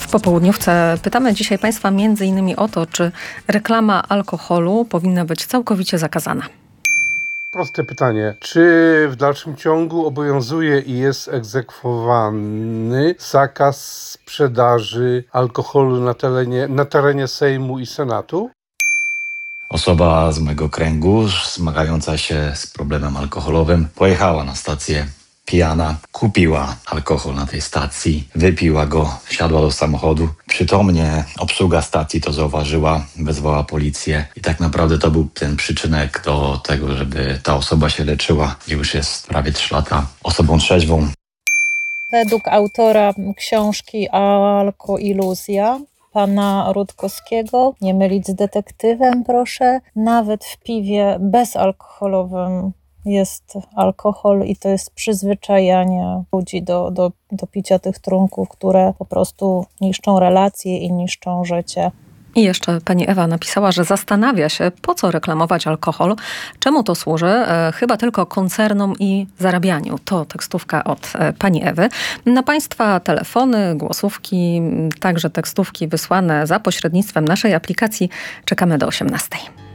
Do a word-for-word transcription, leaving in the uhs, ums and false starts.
popołudniówce pytamy dzisiaj Państwa między innymi o to, czy reklama alkoholu powinna być całkowicie zakazana. Proste pytanie. Czy w dalszym ciągu obowiązuje i jest egzekwowany zakaz sprzedaży alkoholu na terenie, na terenie Sejmu i Senatu? Osoba z mojego kręgu, zmagająca się z problemem alkoholowym, pojechała na stację pijana, kupiła alkohol na tej stacji, wypiła go, wsiadła do samochodu. Przytomnie obsługa stacji to zauważyła, wezwała policję i tak naprawdę to był ten przyczynek do tego, żeby ta osoba się leczyła. Już jest prawie trzy lata osobą trzeźwą. Według autora książki Alkoiluzja, pana Rutkowskiego, nie mylić z detektywem proszę, nawet w piwie bezalkoholowym jest alkohol i to jest przyzwyczajanie ludzi do, do, do picia tych trunków, które po prostu niszczą relacje i niszczą życie. I jeszcze pani Ewa napisała, że zastanawia się, po co reklamować alkohol, czemu to służy, e, chyba tylko koncernom i zarabianiu. To tekstówka od e, pani Ewy. Na Państwa telefony, głosówki, także tekstówki wysłane za pośrednictwem naszej aplikacji czekamy do osiemnastej.